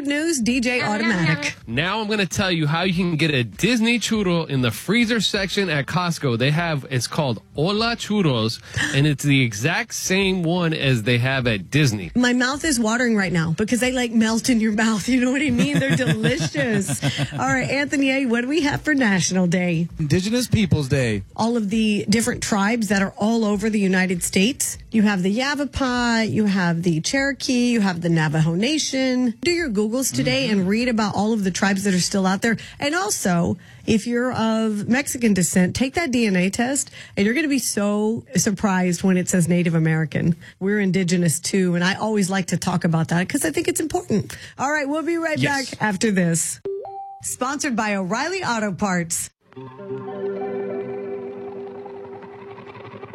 food news, DJ Automatic. Now I'm going to tell you how you can get a Disney churro in the freezer section at Costco. It's called Hola Churros, and it's the exact same one as they have at Disney. My mouth is watering right now because they like melt in your mouth. You know what I mean? They're delicious. All right, Anthony A., what do we have for National Day? Indigenous Peoples Day. All of the different tribes that are all over the United States. You have the Yavapai, you have the Cherokee, you have the Navajo Nation. Do your Googles today and read about all of the tribes that are still out there. And also, if you're of Mexican descent, take that DNA test, and you're going to be so surprised when it says Native American. We're indigenous, too, and I always like to talk about that because I think it's important. All right, we'll be right back after this. Sponsored by O'Reilly Auto Parts.